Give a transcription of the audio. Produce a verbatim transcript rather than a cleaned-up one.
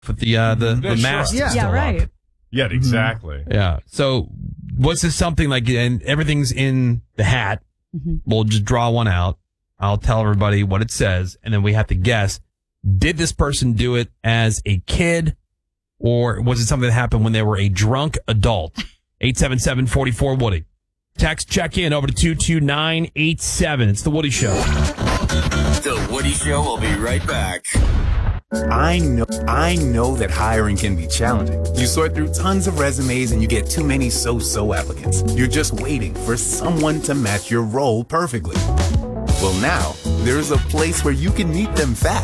Put the uh, the, Yeah, the sure. mask. Yeah, still yeah, right. up. Yeah, exactly. Yeah. So was this something like, and everything's in the hat? Mm-hmm. We'll just draw one out. I'll tell everybody what it says, and then we have to guess. Did this person do it as a kid, or was it something that happened when they were a drunk adult? eight seven seven, four four, Woody. Text check in over to two two nine eight seven. It's The Woody Show. The Woody Show will be right back. I know, I know that hiring can be challenging. You sort through tons of resumes and you get too many so-so applicants. You're just waiting for someone to match your role perfectly. Well, now, there's a place where you can meet them fast.